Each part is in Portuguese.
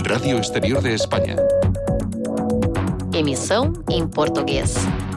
Radio Exterior de España. Emissão em português.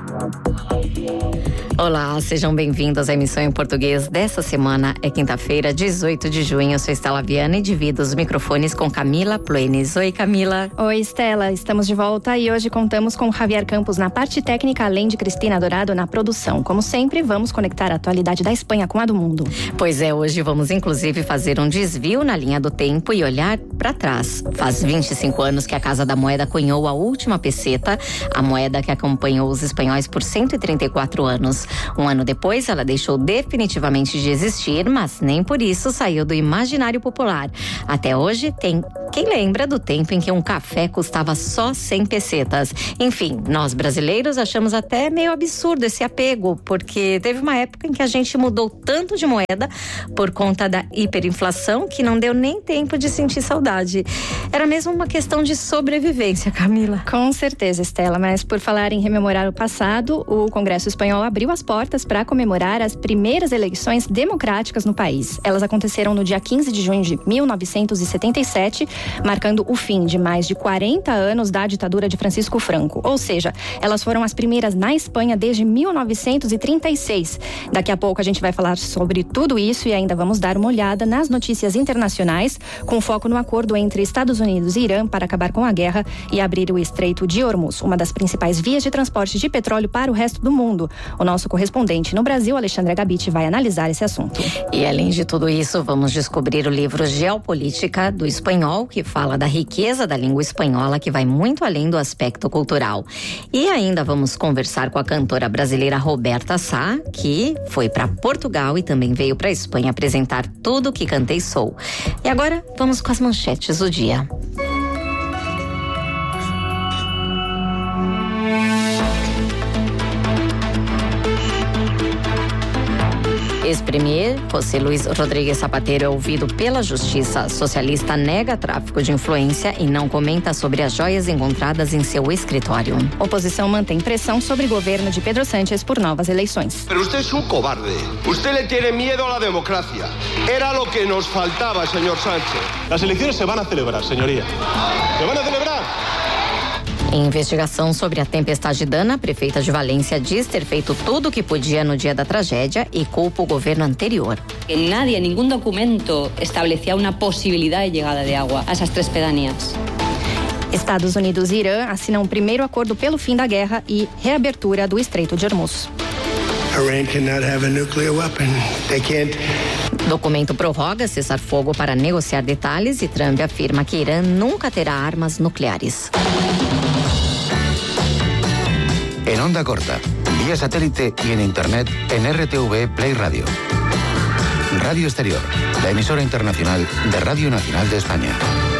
Olá, sejam bem-vindos à emissão em português dessa semana. É quinta-feira, 18 de junho. Eu sou Estela Viana e divido os microfones com Camila Plenes. Oi, Camila. Oi, Estela. Estamos de volta e hoje contamos com Javier Campos na parte técnica, além de Cristina Dourado na produção. Como sempre, vamos conectar a atualidade da Espanha com a do mundo. Pois é, hoje vamos inclusive fazer um desvio na linha do tempo e olhar para trás. Faz 25 anos que a Casa da Moeda cunhou a última peseta, a moeda que acompanhou os espanhóis por 134 anos. Um ano depois, ela deixou definitivamente de existir, mas nem por isso saiu do imaginário popular. Até hoje, tem quem lembra do tempo em que um café custava só 100 pesetas. Enfim, nós brasileiros achamos até meio absurdo esse apego, porque teve uma época em que a gente mudou tanto de moeda por conta da hiperinflação que não deu nem tempo de sentir saudade. Era mesmo uma questão de sobrevivência, Camila. Com certeza, Estela, mas por falar em rememorar o passado, o Congresso Espanhol abriu as portas para comemorar as primeiras eleições democráticas no país. Elas aconteceram no dia 15 de junho de 1977, marcando o fim de mais de 40 anos da ditadura de Francisco Franco. Ou seja, elas foram as primeiras na Espanha desde 1936. Daqui a pouco a gente vai falar sobre tudo isso e ainda vamos dar uma olhada nas notícias internacionais, com foco no acordo entre Estados Unidos e Irã para acabar com a guerra e abrir o Estreito de Hormuz, uma das principais vias de transporte de petróleo para o resto do mundo. O nosso correspondente no Brasil, Alexandre Agabiti, vai analisar esse assunto. E além de tudo isso, vamos descobrir o livro Geopolítica do Espanhol, que fala da riqueza da língua espanhola, que vai muito além do aspecto cultural. E ainda vamos conversar com a cantora brasileira Roberta Sá, que foi para Portugal e também veio para a Espanha apresentar Tudo que Cantei Sou. E agora, vamos com as manchetes do dia. Ex-premier José Luis Rodríguez Zapatero é ouvido pela Justiça. Socialista nega tráfico de influência e não comenta sobre as joias encontradas em seu escritório. Oposição mantém pressão sobre o governo de Pedro Sánchez por novas eleições. Pero usted es un cobarde. Usted le tiene miedo a la democracia. Era lo que nos faltaba, señor Sánchez. Las elecciones se van a celebrar, señoría. Se van a celebrar. Em investigação sobre a tempestade Dana, a prefeita de Valência diz ter feito tudo o que podia no dia da tragédia e culpa o governo anterior. Nadie, ningún documento establecía una posibilidad de llegada de agua a esas tres pedanías. Estados Unidos e Irã assinam um primeiro acordo pelo fim da guerra e reabertura do Estreito de Hormuz. Iran cannot have a nuclear weapon. They can't. Documento prorroga cessar-fogo para negociar detalhes e Trump afirma que Irã nunca terá armas nucleares. En onda corta, vía satélite y en internet en RTV Play Radio. Radio Exterior, la emisora internacional de Radio Nacional de España.